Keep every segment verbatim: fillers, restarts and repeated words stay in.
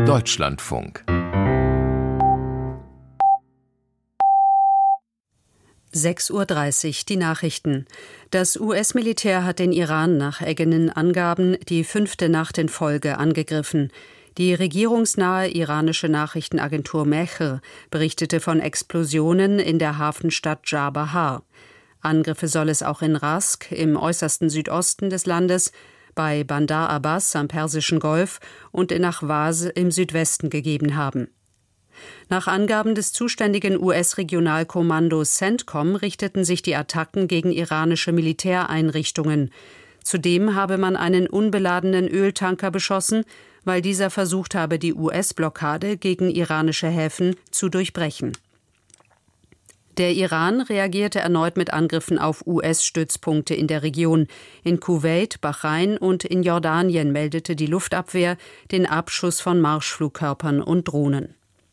Deutschlandfunk. sechs Uhr dreißig, die Nachrichten. Das U S-Militär hat den Iran nach eigenen Angaben die fünfte Nacht in Folge angegriffen. Die regierungsnahe iranische Nachrichtenagentur Mehr berichtete von Explosionen in der Hafenstadt Dschabahar. Angriffe soll es auch in Rask, im äußersten Südosten des Landes, bei Bandar Abbas am Persischen Golf und in Ahwaz im Südwesten gegeben haben. Nach Angaben des zuständigen U S-Regionalkommandos CENTCOM richteten sich die Attacken gegen iranische Militäreinrichtungen. Zudem habe man einen unbeladenen Öltanker beschossen, weil dieser versucht habe, die U S-Blockade gegen iranische Häfen zu durchbrechen. Der Iran reagierte erneut mit Angriffen auf U S-Stützpunkte in der Region. In Kuwait, Bahrain und in Jordanien meldete die Luftabwehr den Abschuss von Marschflugkörpern und Drohnen.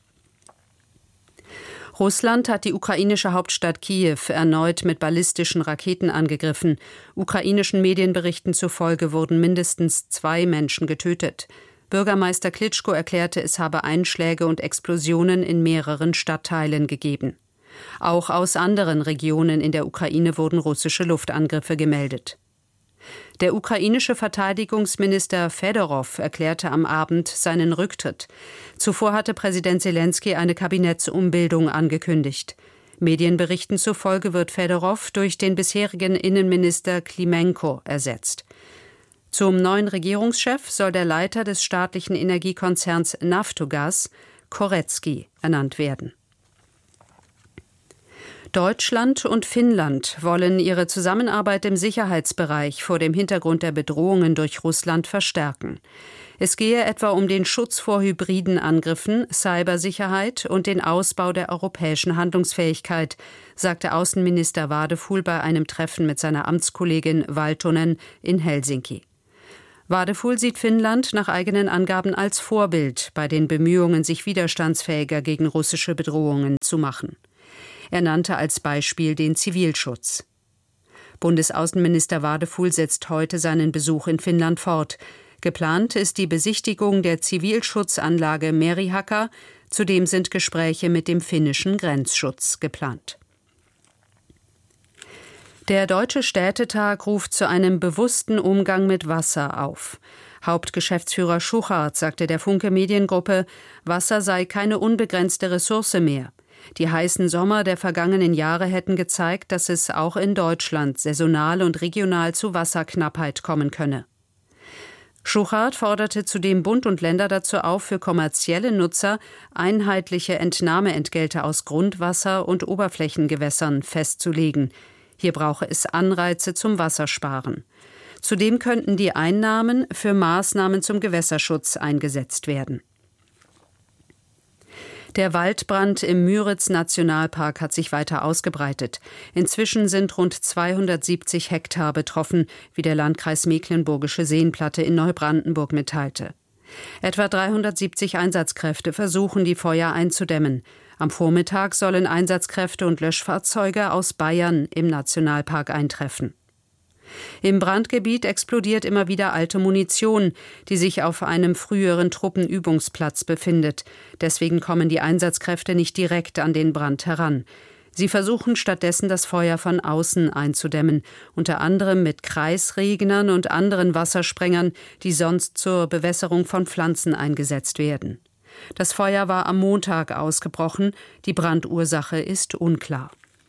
Russland hat die ukrainische Hauptstadt Kiew erneut mit ballistischen Raketen angegriffen. Ukrainischen Medienberichten zufolge wurden mindestens zwei Menschen getötet. Bürgermeister Klitschko erklärte, es habe Einschläge und Explosionen in mehreren Stadtteilen gegeben. Auch aus anderen Regionen in der Ukraine wurden russische Luftangriffe gemeldet. Der ukrainische Verteidigungsminister Fedorow erklärte am Abend seinen Rücktritt. Zuvor hatte Präsident Selenskyj eine Kabinettsumbildung angekündigt. Medienberichten zufolge wird Fedorow durch den bisherigen Innenminister Klimenko ersetzt. Zum neuen Regierungschef soll der Leiter des staatlichen Energiekonzerns Naftogaz, Korecki, ernannt werden. Deutschland und Finnland wollen ihre Zusammenarbeit im Sicherheitsbereich vor dem Hintergrund der Bedrohungen durch Russland verstärken. Es gehe etwa um den Schutz vor hybriden Angriffen, Cybersicherheit und den Ausbau der europäischen Handlungsfähigkeit, sagte Außenminister Wadefuhl bei einem Treffen mit seiner Amtskollegin Valtonen in Helsinki. Wadefuhl sieht Finnland nach eigenen Angaben als Vorbild bei den Bemühungen, sich widerstandsfähiger gegen russische Bedrohungen zu machen. Er nannte als Beispiel den Zivilschutz. Bundesaußenminister Wadefuhl setzt heute seinen Besuch in Finnland fort. Geplant ist die Besichtigung der Zivilschutzanlage Merihaca. Zudem sind Gespräche mit dem finnischen Grenzschutz geplant. Der Deutsche Städtetag ruft zu einem bewussten Umgang mit Wasser auf. Hauptgeschäftsführer Schuchart sagte der Funke Mediengruppe, Wasser sei keine unbegrenzte Ressource mehr. Die heißen Sommer der vergangenen Jahre hätten gezeigt, dass es auch in Deutschland saisonal und regional zu Wasserknappheit kommen könne. Schuchart forderte zudem Bund und Länder dazu auf, für kommerzielle Nutzer einheitliche Entnahmeentgelte aus Grundwasser und Oberflächengewässern festzulegen. Hier brauche es Anreize zum Wassersparen. Zudem könnten die Einnahmen für Maßnahmen zum Gewässerschutz eingesetzt werden. Der Waldbrand im Müritz-Nationalpark hat sich weiter ausgebreitet. Inzwischen sind rund zweihundertsiebzig Hektar betroffen, wie der Landkreis Mecklenburgische Seenplatte in Neubrandenburg mitteilte. Etwa dreihundertsiebzig Einsatzkräfte versuchen, die Feuer einzudämmen. Am Vormittag sollen Einsatzkräfte und Löschfahrzeuge aus Bayern im Nationalpark eintreffen. Im Brandgebiet explodiert immer wieder alte Munition, die sich auf einem früheren Truppenübungsplatz befindet. Deswegen kommen die Einsatzkräfte nicht direkt an den Brand heran. Sie versuchen stattdessen, das Feuer von außen einzudämmen, unter anderem mit Kreisregnern und anderen Wassersprengern, die sonst zur Bewässerung von Pflanzen eingesetzt werden. Das Feuer war am Montag ausgebrochen, die Brandursache ist unklar.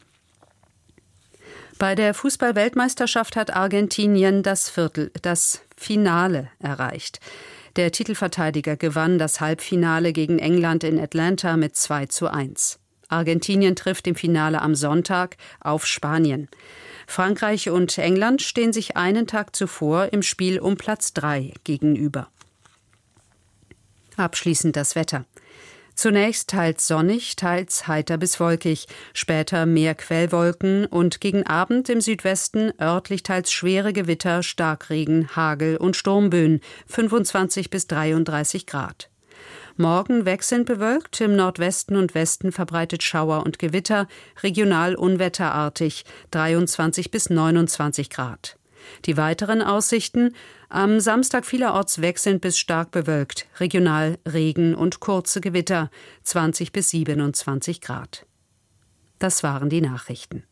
Bei der Fußball-Weltmeisterschaft hat Argentinien das Viertel, das Finale erreicht. Der Titelverteidiger gewann das Halbfinale gegen England in Atlanta mit zwei zu eins. Argentinien trifft im Finale am Sonntag auf Spanien. Frankreich und England stehen sich einen Tag zuvor im Spiel um Platz drei gegenüber. Abschließend das Wetter. Zunächst teils sonnig, teils heiter bis wolkig, später mehr Quellwolken und gegen Abend im Südwesten örtlich teils schwere Gewitter, Starkregen, Hagel und Sturmböen, fünfundzwanzig bis dreiunddreißig Grad. Morgen wechselnd bewölkt, im Nordwesten und Westen verbreitet Schauer und Gewitter, regional unwetterartig, dreiundzwanzig bis neunundzwanzig Grad. Die weiteren Aussichten: Am Samstag vielerorts wechselnd bis stark bewölkt, regional Regen und kurze Gewitter, zwanzig bis siebenundzwanzig Grad. Das waren die Nachrichten.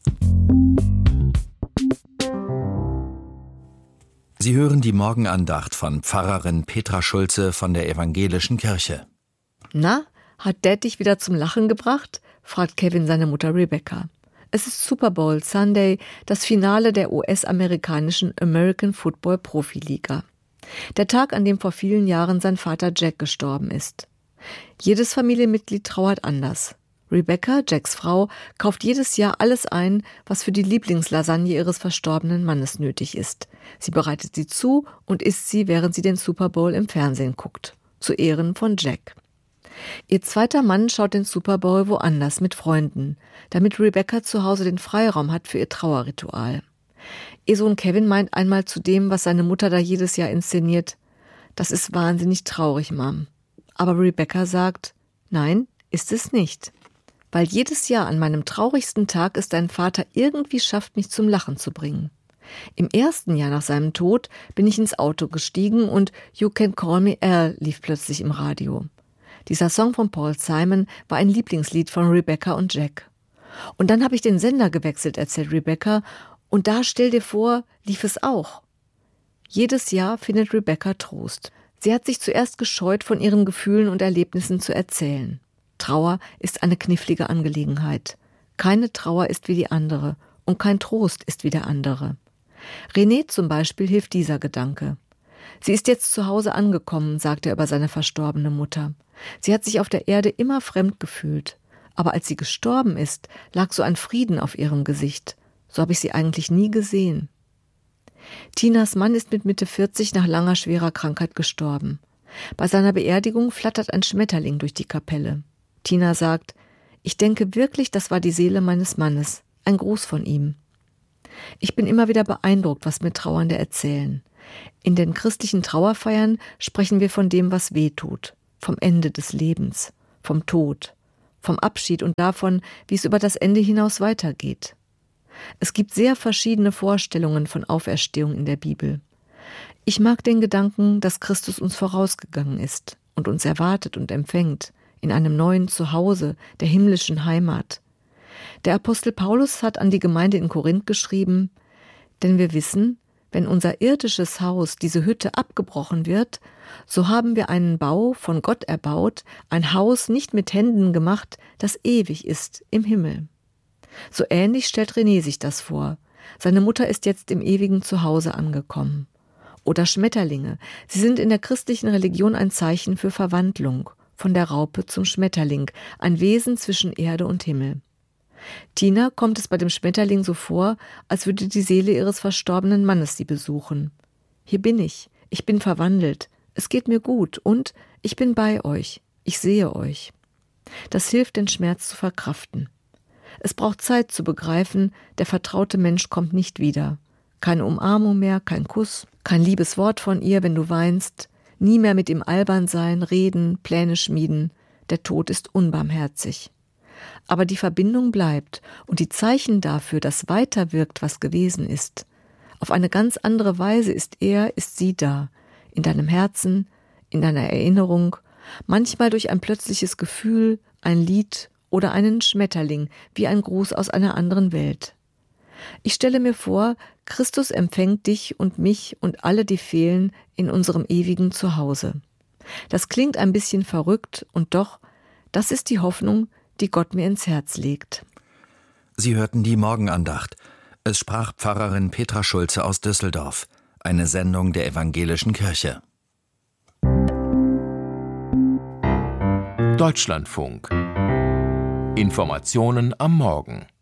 Sie hören die Morgenandacht von Pfarrerin Petra Schulze von der Evangelischen Kirche. Na, hat Dad dich wieder zum Lachen gebracht? Fragt Kevin seine Mutter Rebecca. Es ist Super Bowl Sunday, das Finale der U S-amerikanischen American Football Profiliga. Der Tag, an dem vor vielen Jahren sein Vater Jack gestorben ist. Jedes Familienmitglied trauert anders. Rebecca, Jacks Frau, kauft jedes Jahr alles ein, was für die Lieblingslasagne ihres verstorbenen Mannes nötig ist. Sie bereitet sie zu und isst sie, während sie den Super Bowl im Fernsehen guckt. Zu Ehren von Jack. Ihr zweiter Mann schaut den Super Bowl woanders mit Freunden, damit Rebecca zu Hause den Freiraum hat für ihr Trauerritual. Ihr Sohn Kevin meint einmal zu dem, was seine Mutter da jedes Jahr inszeniert: Das ist wahnsinnig traurig, Mom. Aber Rebecca sagt: Nein, ist es nicht. Weil jedes Jahr an meinem traurigsten Tag es dein Vater irgendwie schafft, mich zum Lachen zu bringen. Im ersten Jahr nach seinem Tod bin ich ins Auto gestiegen und You Can Call Me Al lief plötzlich im Radio. Dieser Song von Paul Simon war ein Lieblingslied von Rebecca und Jack. Und dann habe ich den Sender gewechselt, erzählt Rebecca, und da, stell dir vor, lief es auch. Jedes Jahr findet Rebecca Trost. Sie hat sich zuerst gescheut, von ihren Gefühlen und Erlebnissen zu erzählen. Trauer ist eine knifflige Angelegenheit. Keine Trauer ist wie die andere und kein Trost ist wie der andere. René zum Beispiel hilft dieser Gedanke. Sie ist jetzt zu Hause angekommen, sagt er über seine verstorbene Mutter. Sie hat sich auf der Erde immer fremd gefühlt. Aber als sie gestorben ist, lag so ein Frieden auf ihrem Gesicht. So habe ich sie eigentlich nie gesehen. Tinas Mann ist mit Mitte vierzig nach langer schwerer Krankheit gestorben. Bei seiner Beerdigung flattert ein Schmetterling durch die Kapelle. Tina sagt: Ich denke wirklich, das war die Seele meines Mannes. Ein Gruß von ihm. Ich bin immer wieder beeindruckt, was mir Trauernde erzählen. In den christlichen Trauerfeiern sprechen wir von dem, was weh tut. Vom Ende des Lebens, vom Tod, vom Abschied und davon, wie es über das Ende hinaus weitergeht. Es gibt sehr verschiedene Vorstellungen von Auferstehung in der Bibel. Ich mag den Gedanken, dass Christus uns vorausgegangen ist und uns erwartet und empfängt in einem neuen Zuhause, der himmlischen Heimat. Der Apostel Paulus hat an die Gemeinde in Korinth geschrieben: Denn wir wissen, wenn unser irdisches Haus, diese Hütte, abgebrochen wird, so haben wir einen Bau von Gott erbaut, ein Haus nicht mit Händen gemacht, das ewig ist im Himmel. So ähnlich stellt René sich das vor. Seine Mutter ist jetzt im ewigen Zuhause angekommen. Oder Schmetterlinge. Sie sind in der christlichen Religion ein Zeichen für Verwandlung, von der Raupe zum Schmetterling, ein Wesen zwischen Erde und Himmel. Tina kommt es bei dem Schmetterling so vor, als würde die Seele ihres verstorbenen Mannes sie besuchen. Hier bin ich, ich bin verwandelt, es geht mir gut und ich bin bei euch, ich sehe euch. Das hilft, den Schmerz zu verkraften. Es braucht Zeit zu begreifen, der vertraute Mensch kommt nicht wieder. Keine Umarmung mehr, kein Kuss, kein liebes Wort von ihr, wenn du weinst, nie mehr mit ihm albern sein, reden, Pläne schmieden. Der Tod ist unbarmherzig. Aber die Verbindung bleibt und die Zeichen dafür, dass weiter wirkt, was gewesen ist. Auf eine ganz andere Weise ist er, ist sie da, in deinem Herzen, in deiner Erinnerung, manchmal durch ein plötzliches Gefühl, ein Lied oder einen Schmetterling, wie ein Gruß aus einer anderen Welt. Ich stelle mir vor, Christus empfängt dich und mich und alle, die fehlen, in unserem ewigen Zuhause. Das klingt ein bisschen verrückt und doch, das ist die Hoffnung, die Gott mir ins Herz legt. Sie hörten die Morgenandacht. Es sprach Pfarrerin Petra Schulze aus Düsseldorf. Eine Sendung der Evangelischen Kirche. Deutschlandfunk. Informationen am Morgen.